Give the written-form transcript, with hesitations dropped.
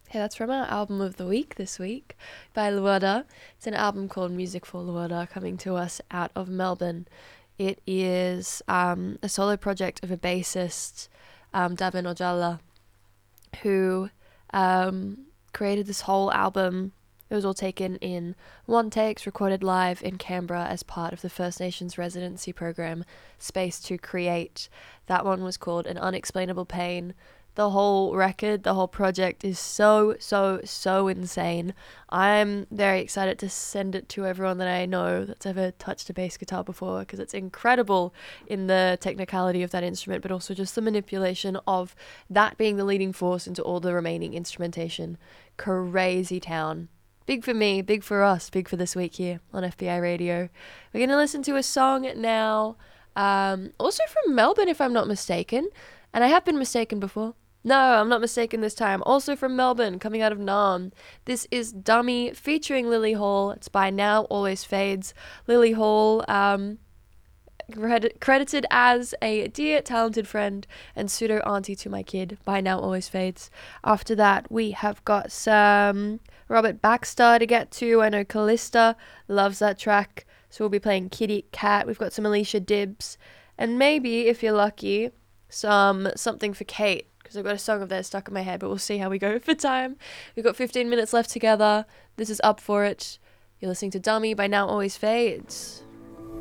Hey, that's from our album of the week this week by Luada. It's an album called Music for Luada coming to us out of Melbourne. It is a solo project of a bassist, Davin Ojala, who created this whole album. It was all taken in one takes, recorded live in Canberra as part of the First Nations residency program, Space to Create. That one was called An Unexplainable Pain. The whole record, the whole project is so, so, so insane. I'm very excited to send it to everyone that I know that's ever touched a bass guitar before, because it's incredible in the technicality of that instrument, but also just the manipulation of that being the leading force into all the remaining instrumentation. Crazy town. Big for me, big for us, big for this week here on FBI Radio. We're going to listen to a song now, also from Melbourne, if I'm not mistaken. And I have been mistaken before. No, I'm not mistaken this time. Also from Melbourne, coming out of Naarm. This is Dummy featuring Lily Hall. It's by Now Always Fades. Lily Hall, credited as a dear talented friend and pseudo auntie to my kid. By Now Always Fades. After that, we have got some Robert Baxter to get to. I know Callista loves that track, so we'll be playing Kitty Cat. We've got some Alicia Dibbs, and maybe, if you're lucky, something for Kate, because I've got a song of theirs stuck in my head, but we'll see how we go for time. We've got 15 minutes left together. This is Up For It. You're listening to Dummy by Now Always Fades.